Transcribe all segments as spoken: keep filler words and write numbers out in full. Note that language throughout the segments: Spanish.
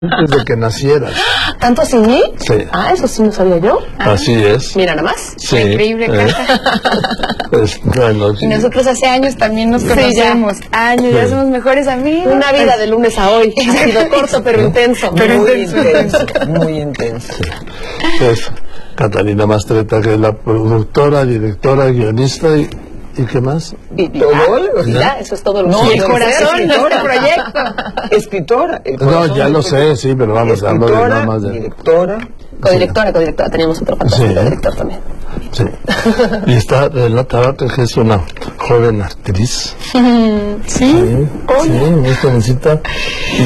antes de que nacieras. ¿Tanto así? Sí. Ah, eso sí no sabía yo. Ah, así es. Mira nada más. Sí. Increíble eh. casa. Pues, bueno, sí. Y nosotros hace años también nos Sí, conocemos. Años, Sí. ya somos mejores amigos. Una vida de lunes a hoy. Ha sido corto pero intenso. Pero muy intenso. intenso, muy intenso. Pues, Catalina Mastretta, que es la productora, directora, guionista y, ¿y qué más? Y, y Todo, ya, y ¿ya? ya, eso es todo lo No, que Y el no, corazón de este escritora. proyecto. Escritora. el No, corazón ya del lo proyecto. sé, sí, pero vamos a hablar de Escritora, nada más de... directora. Codirectora, codirectora. Teníamos otro fantástico Sí. director también. Sí. Y está Renata Vaca, que es una joven actriz. Sí. Sí, sí, muy jovencita. Y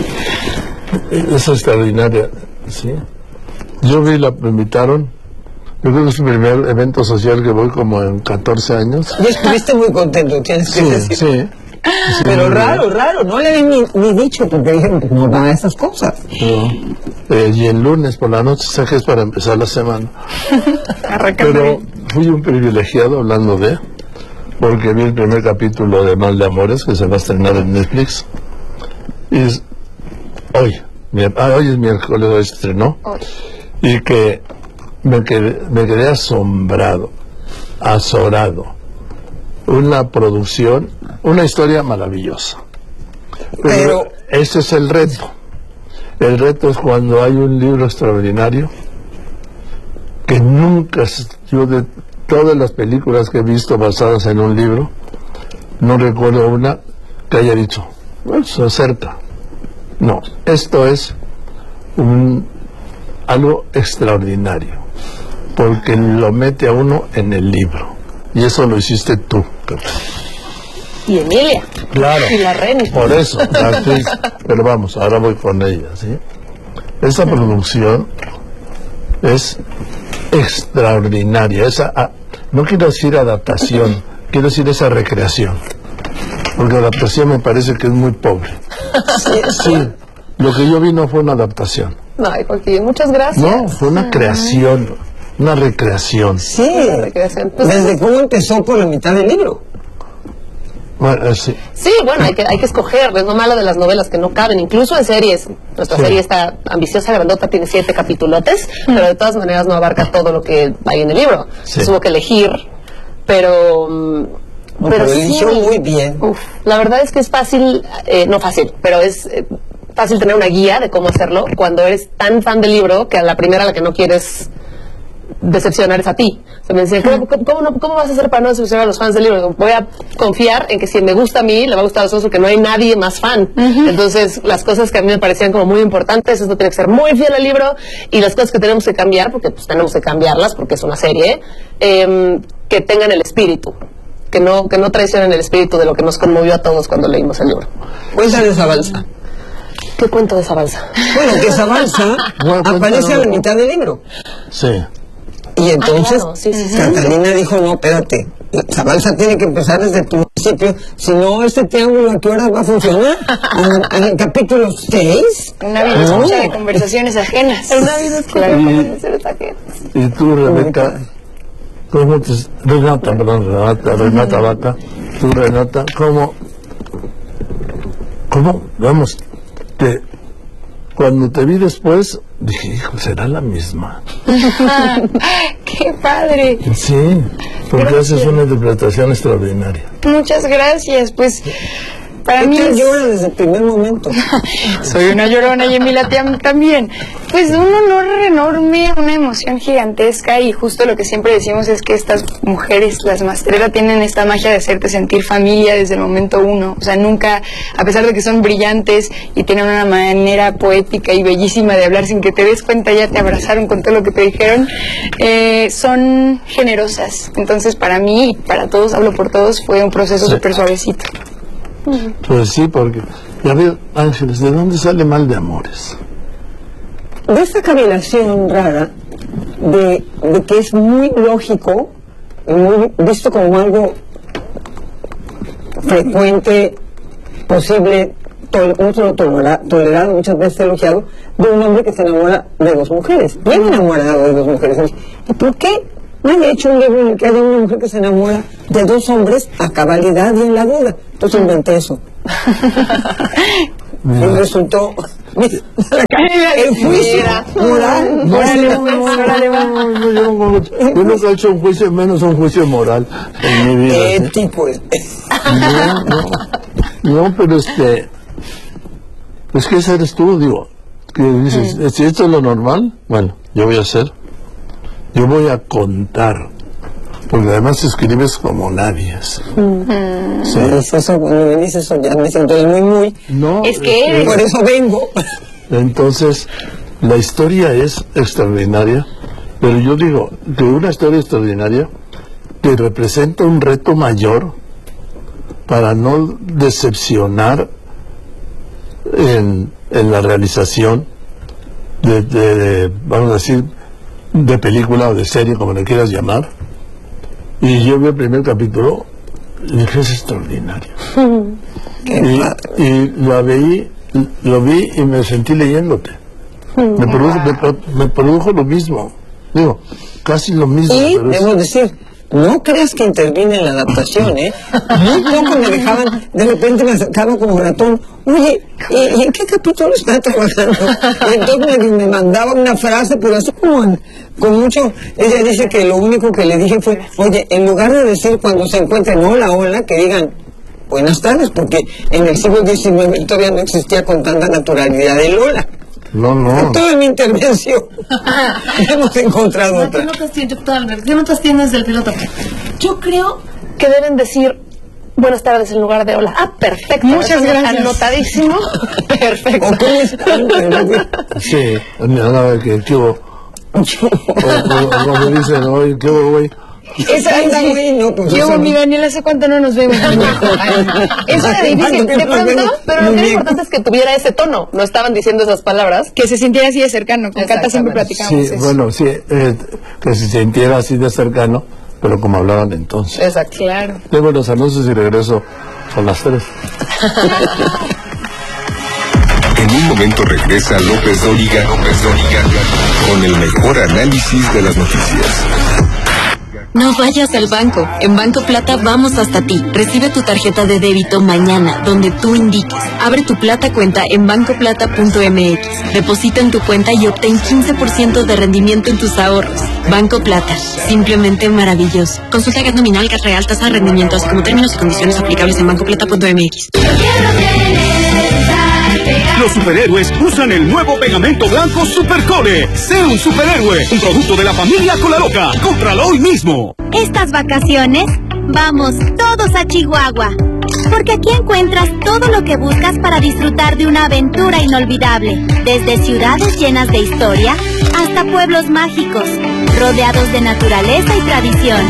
que es extraordinaria. Sí. Yo vi, la me invitaron. Yo creo que es el primer evento social que voy como en catorce años. Y estuviste muy contento, tienes que Sí, decir. sí. Sí, Pero muy raro, bien. raro, no le habían ni, ni dicho porque dijeron que no van a esas cosas. No. Eh, y el lunes por la noche, sé que es para empezar la semana. Arrancando Pero bien. fui un privilegiado hablando de, porque vi el primer capítulo de Mal de Amores que se va a estrenar en Netflix. Y es, hoy, mi- ah, hoy es miércoles, hoy se estrenó. Hoy. Y que me quedé, me quedé asombrado, azorado. Una producción, una historia maravillosa. Pero, Pero- ese es el reto. El reto es cuando hay un libro extraordinario que nunca, s- yo de todas las películas que he visto basadas en un libro, no recuerdo una que haya dicho, bueno, se acerca. No, esto es un, algo extraordinario, porque lo mete a uno en el libro. Y eso lo hiciste tú, Pepe. Y Emilia. Claro. Y la Reni. Por eso, la actriz. Pero vamos, ahora voy con ella, ¿sí? Esta producción es extraordinaria. Esa, ah, no quiero decir adaptación, quiero decir esa recreación. Porque adaptación me parece que es muy pobre. Sí, lo que yo vi no fue una adaptación. Ay, Joaquín, muchas gracias. No, fue una creación, una recreación. Sí, Una recreación. Pues, desde cómo empezó por la mitad del libro. Bueno, eh, sí. sí, bueno, hay que, hay que escoger. Es lo malo de las novelas que no caben, incluso en series. Nuestra Sí. serie está ambiciosa, grandota, tiene siete capitulotes, pero de todas maneras no abarca todo lo que hay en el libro. Sí. Tuvo que elegir, pero... mm, No, pero eligió muy bien. Uf, la verdad es que es fácil, eh, no fácil, pero es eh, fácil tener una guía de cómo hacerlo cuando eres tan fan del libro que a la primera a la que no quieres decepcionar es a ti. O sea, me decían, ¿cómo, cómo, cómo no- cómo vas a hacer para no decepcionar a los fans del libro? Digo, voy a confiar en que si me gusta a mí, le va a gustar a los otros, porque no hay nadie más fan. Entonces, las cosas que a mí me parecían como muy importantes, esto tiene que ser muy fiel al libro, y las cosas que tenemos que cambiar, porque pues tenemos que cambiarlas, porque es una serie, eh, que tengan el espíritu. Que no, que no traicionen el espíritu de lo que nos conmovió a todos cuando leímos el libro. Cuéntale esa balsa. ¿Qué cuento de esa balsa? Bueno, que esa balsa Bueno, aparece a la cuéntalo. mitad del libro. Sí. Y entonces, claro, sí, sí, sí. Catalina dijo, no, espérate, esa balsa tiene que empezar desde el principio, si no, este triángulo, ¿a qué hora va a funcionar? En, en el capítulo seis. Una vida No. escucha de conversaciones ajenas. Una vida escucha Claro. conversaciones ajenas. Y tú, Rebeca, ¿cómo te... Renata, perdón, Renata, Renata Vaca, tú, Renata, ¿cómo... ¿Cómo? Vamos, te... Cuando te vi después, dije, hijo, ¿será la misma? ¡Qué padre! Sí, porque haces una interpretación extraordinaria. Muchas gracias. Pues para mí Ella es- llora desde el primer momento. soy una llorona y Emilia tam- también. Pues un honor enorme, una emoción gigantesca, y justo lo que siempre decimos es que estas mujeres, las Mastretta, tienen esta magia de hacerte sentir familia desde el momento uno. O sea, nunca, a pesar de que son brillantes y tienen una manera poética y bellísima de hablar sin que te des cuenta, ya te abrazaron con todo lo que te dijeron, eh, son generosas. Entonces, para mí y para todos, hablo por todos, fue un proceso Sí. súper suavecito. Pues sí, porque, ya veo, Ángeles, ¿de dónde sale Mal de Amores? De esta combinación rara de, de que es muy lógico, y muy visto como algo frecuente, posible, tol- no solo tolera- tolerado, muchas veces elogiado, de un hombre que se enamora de dos mujeres, bien enamorado de dos mujeres. ¿Y por qué nadie ha hecho un libro en el que haya una mujer que se enamora de dos hombres a cabalidad y en la duda? Entonces inventé eso. Y resultó El juicio moral. No, no, no, no, yo no- yo nunca he hecho un juicio, menos un juicio moral en mi vida. ¿sí? Ético. No, no, no, pero este, es que ese eres tú, digo, que dices, si esto es lo normal, bueno, yo voy a hacer, yo voy a contar, porque además escribes como nadie. ¿sí? Sí. Es eso, cuando me dices eso ya me siento muy, muy. No, Es que este, eres- Por eso vengo. entonces, la historia es extraordinaria, pero yo digo que una historia extraordinaria que representa un reto mayor para no decepcionar en, en la realización de, de- de, vamos a decir, de película o de serie, como le quieras llamar. Y yo vi el primer capítulo y dije, es extraordinario. Y, y lo vi, lo vi y me sentí leyéndote. Me produjo, me pro- me produjo lo mismo. Digo, casi lo mismo. Y pero es- debo decir, no creas que intervine en la adaptación, ¿eh? Muy poco me dejaban, de repente me acercaba como ratón, oye, ¿y, y en qué capítulo está trabajando? Y entonces me, me mandaba una frase, pero así como en- con mucho, ella dice que lo único que le dije fue, oye, en lugar de decir cuando se encuentren hola, hola, que digan buenas tardes, porque en el siglo diecinueve todavía no existía con tanta naturalidad el hola. No, no. Toda mi intervención hemos encontrado ¿Qué otra. notas tienes, doctor Albert? ¿Qué notas tienes del piloto? Yo creo Que deben decir buenas tardes en lugar de hola. Ah, perfecto. Muchas Eso gracias. Anotadísimo. Perfecto. ¿O cómo están? Sí, nada, que qué hubo. O, o- o como dicen, oye, qué hubo, güey. Esa anda, güey, no, pues Yo, eso mi no. Daniel, ¿hace cuánto no nos vemos? Eso era difícil, de pronto, pero lo que era importante es que tuviera ese tono. No estaban diciendo esas palabras. Que se sintiera así de cercano. Con Cata siempre platicamos Sí, eso. bueno, sí, eh, que se sintiera así de cercano, pero como hablaban entonces. Exacto. Claro. Tengo los anuncios y regreso a las tres. En un momento regresa López Dóriga, López Dóriga, con el mejor análisis de las noticias. No vayas al banco. En Banco Plata vamos hasta ti. Recibe tu tarjeta de débito mañana, donde tú indiques. Abre tu Plata cuenta en banco plata punto m x. Deposita en tu cuenta y obtén quince por ciento de rendimiento en tus ahorros. Banco Plata. Simplemente maravilloso. Consulta G A T nominal, G A T real, tasa de rendimiento, así como términos y condiciones aplicables en banco plata punto m x. Los superhéroes usan el nuevo pegamento blanco Supercore. Sé un superhéroe, un producto de la familia Colaloca. Cómpralo hoy mismo. Estas vacaciones, vamos todos a Chihuahua, porque aquí encuentras todo lo que buscas para disfrutar de una aventura inolvidable, desde ciudades llenas de historia hasta pueblos mágicos, rodeados de naturaleza y tradición.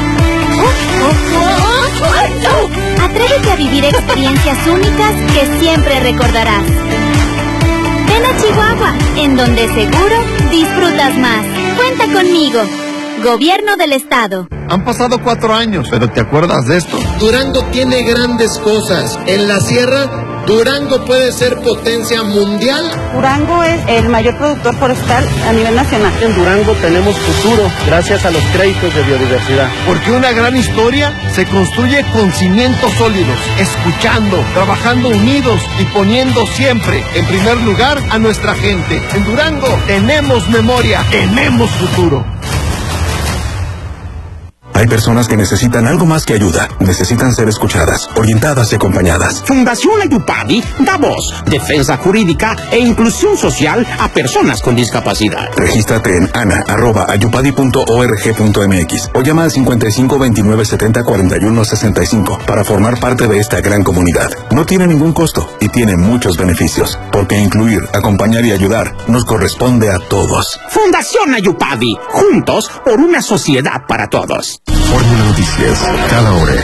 Atrévete a vivir experiencias únicas que siempre recordarás. Ven a Chihuahua, en donde seguro disfrutas más. Cuenta conmigo. Gobierno del Estado. Han pasado cuatro años, pero ¿te acuerdas de esto? Durango tiene grandes cosas. En la sierra, Durango puede ser potencia mundial. Durango es el mayor productor forestal a nivel nacional. En Durango tenemos futuro gracias a los créditos de biodiversidad. Porque una gran historia se construye con cimientos sólidos, escuchando, trabajando unidos y poniendo siempre en primer lugar a nuestra gente. En Durango tenemos memoria, tenemos futuro. Hay personas que necesitan algo más que ayuda. Necesitan ser escuchadas, orientadas y acompañadas. Fundación Ayupadi da voz, defensa jurídica e inclusión social a personas con discapacidad. Regístrate en ana arroba ayupadi punto org punto m x o llama al cincuenta y cinco veintinueve setenta cuarenta y uno sesenta y cinco para formar parte de esta gran comunidad. No tiene ningún costo y tiene muchos beneficios, porque incluir, acompañar y ayudar nos corresponde a todos. Fundación Ayupadi, juntos por una sociedad para todos. Fórmula Noticias, cada hora.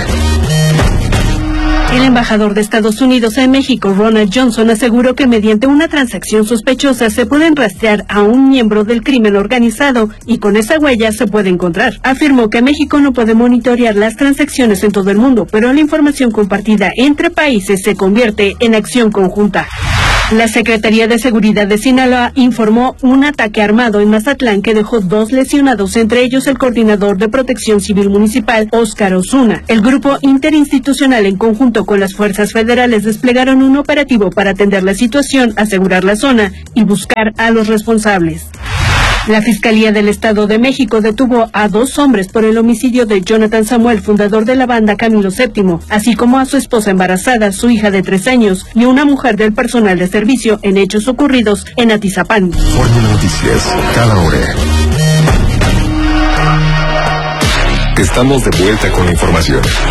El embajador de Estados Unidos en México, Ronald Johnson, aseguró que mediante una transacción sospechosa se pueden rastrear a un miembro del crimen organizado y con esa huella se puede encontrar. Afirmó que México no puede monitorear las transacciones en todo el mundo, pero la información compartida entre países se convierte en acción conjunta. La Secretaría de Seguridad de Sinaloa informó un ataque armado en Mazatlán que dejó dos lesionados, entre ellos el coordinador de Protección Civil Municipal, Óscar Osuna. El grupo interinstitucional, en conjunto con las fuerzas federales, desplegaron un operativo para atender la situación, asegurar la zona y buscar a los responsables. La Fiscalía del Estado de México detuvo a dos hombres por el homicidio de Jonathan Samuel, fundador de la banda Camilo séptimo, así como a su esposa embarazada, su hija de tres años y una mujer del personal de servicio en hechos ocurridos en Atizapán. Fórmula Noticias, cada hora. Estamos de vuelta con la información.